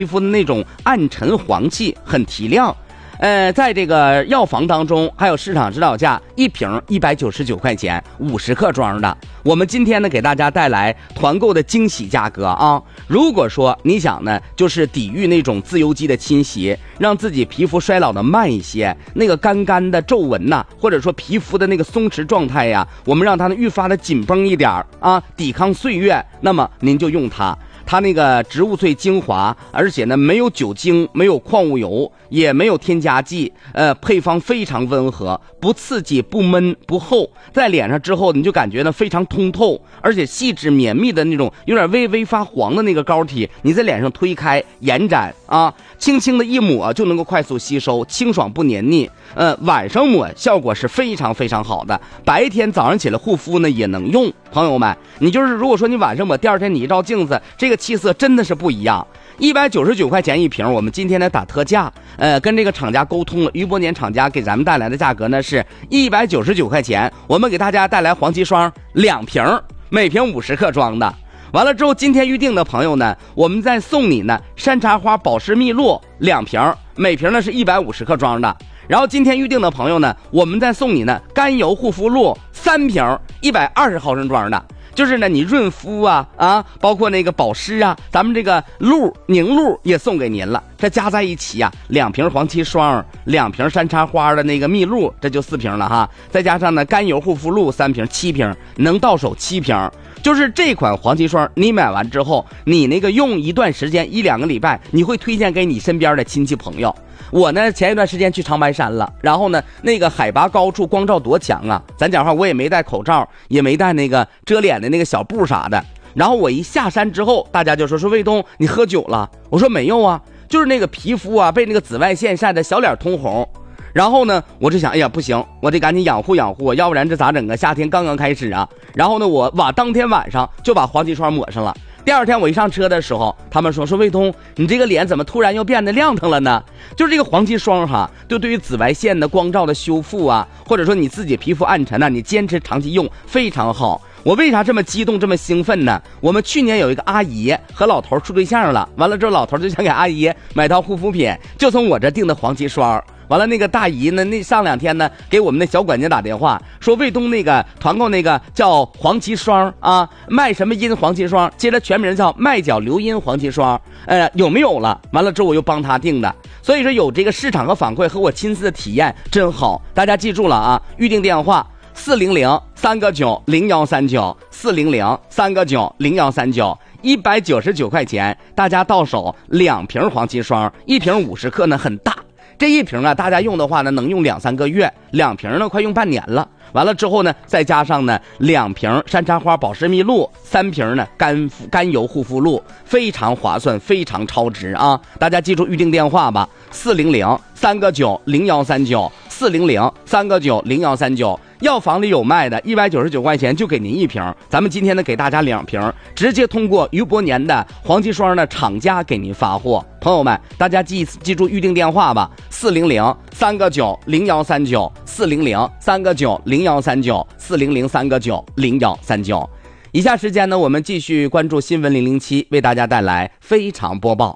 皮肤的那种暗沉黄气很提亮。在这个药房当中，还有市场指导价一瓶199块钱，50克装的。我们今天呢给大家带来团购的惊喜价格啊！如果说你想呢，就是抵御那种自由基的侵袭，让自己皮肤衰老的慢一些，那个干干的皱纹呐，或者说皮肤的那个松弛状态呀，我们让它呢愈发的紧绷一点啊，抵抗岁月，那么您就用它。它那个植物萃精华，而且呢没有酒精，没有矿物油，也没有添加剂，配方非常温和，不刺激，不闷，不厚，在脸上之后你就感觉呢非常通透，而且细致绵密的那种有点微微发黄的那个膏体，你在脸上推开延展啊，轻轻的一抹就能够快速吸收，清爽不黏腻。晚上抹效果是非常非常好的，白天早上起来护肤呢也能用。朋友们，你就是如果说你晚上抹，第二天你一照镜子，这个气色真的是不一样。199块钱一瓶，我们今天呢打特价，跟这个厂家沟通了，余伯年厂家给咱们带来的价格呢是199块钱，我们给大家带来黄芪霜2瓶，每瓶50克装的。完了之后，今天预定的朋友呢，我们再送你呢山茶花保湿蜜露2瓶，每瓶呢是150克装的。然后今天预定的朋友呢，我们再送你呢甘油护肤露3瓶，120毫升装的。就是呢，你润肤啊，包括那个保湿啊，咱们这个凝露也送给您了。这加在一起啊，2瓶黄芪霜，2瓶山茶花的那个蜜露，这就4瓶了哈。再加上呢甘油护肤露3瓶，7瓶，能到手7瓶。就是这款黄芪霜，你买完之后，你那个用一段时间，1-2个礼拜，你会推荐给你身边的亲戚朋友。我呢前一段时间去长白山了，然后呢那个海拔高处光照多强啊，咱讲话我也没戴口罩，也没戴那个遮脸的那个小布啥的。然后我一下山之后，大家就说卫东你喝酒了，我说没有啊，就是那个皮肤啊被那个紫外线晒得小脸通红。然后呢我就想，哎呀不行，我得赶紧养护养护，要不然这咋整啊，夏天刚刚开始啊。然后呢我当天晚上就把黄芪霜抹上了。第二天我一上车的时候，他们说卫东你这个脸怎么突然又变得亮堂了呢？就是这个黄芪霜哈，就对于紫外线的光照的修复啊，或者说你自己皮肤暗沉啊，你坚持长期用非常好。我为啥这么激动这么兴奋呢？我们去年有一个阿姨和老头处对象了，完了之后老头就想给阿姨买套护肤品，就从我这订的黄芪霜。完了那个大姨呢，那上2天呢给我们的小管家打电话说，卫东那个团购那个叫黄芪霜啊，麦什么因黄芪霜，接着全名叫麦角硫因黄芪霜，有没有了？完了之后我又帮他订的。所以说有这个市场和反馈和我亲自的体验真好，大家记住了啊，预定电话400-389-0139，400-389-0139，199块钱，大家到手2瓶黄芪霜，1瓶50克呢很大。这1瓶啊，大家用的话呢，能用2-3个月，2瓶呢快用半年了。完了之后呢，再加上呢2瓶山茶花保湿蜜露，3瓶呢甘油护肤露，非常划算，非常超值啊！大家记住预定电话吧，400-389-0139，400-389-0139。药房里有卖的，199块钱就给您1瓶，咱们今天呢给大家2瓶，直接通过余伯年的黄芪霜的厂家给您发货。朋友们，大家记住预定电话吧，400-389-0139，400-389-0139，400-389-0139。以下时间呢，我们继续关注新闻007，为大家带来非常播报。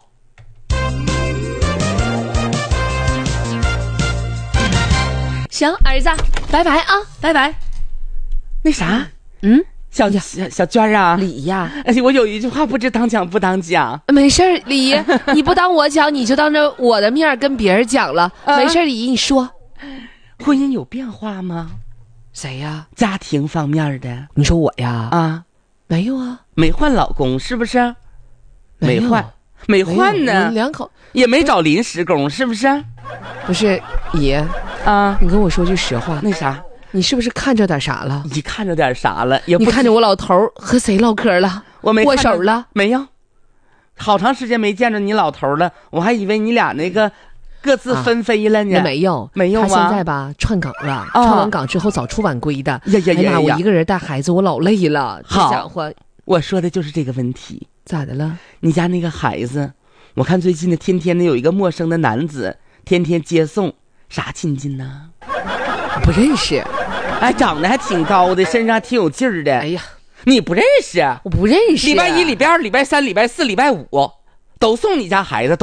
行，儿子，拜拜啊，拜拜。 那啥，小娟啊， 李呀， 我有一句话不知当讲不当讲。 没事儿，李姨，你不当我讲，你就当着我的面跟别人讲了。没事儿，李姨，你说， 婚姻有变化吗？ 谁呀？ 家庭方面的。 你说我呀？ 啊， 没有啊， 没换老公是不是？没换呢， 两口也没找临时工是不是？ 不是，姨啊， 你跟我说句实话， 那啥， 你是不是看着点啥了？ 你看着点啥了？也不你看着我老头和谁唠嗑了？ 我没握手了？ 没有，好长时间没见着你老头了，我还以为你俩那个各自纷飞了呢。 没有吗？ 他现在吧串岗了，串完岗之后早出晚归的。 呀， 我一个人带孩子，我老累了。 好， 家伙， 我说的就是这个问题。 咋的了？ 你家那个孩子，我看最近的天天的有一个陌生的男子天天接送，啥亲戚呢？ 不认识。 哎，长得还挺高的，身上还挺有劲儿的。 哎呀， 你不认识？ 我不认识。 礼拜1、礼拜2、礼拜3、礼拜4、礼拜5， 都送你家孩子，